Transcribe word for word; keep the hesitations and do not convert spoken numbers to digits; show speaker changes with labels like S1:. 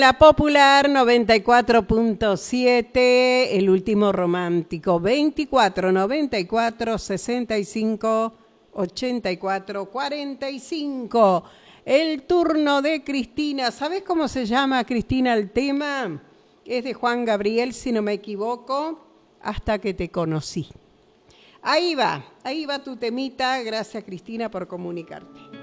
S1: La Popular noventa y cuatro punto siete, El Último Romántico, veinticuatro noventa y cuatro sesenta y cinco ochenta y cuatro cuarenta y cinco. El turno de Cristina. ¿Sabes cómo se llama, Cristina, el tema? Es de Juan Gabriel, si no me equivoco, Hasta que te conocí. Ahí va, ahí va tu temita. Gracias, Cristina, por comunicarte.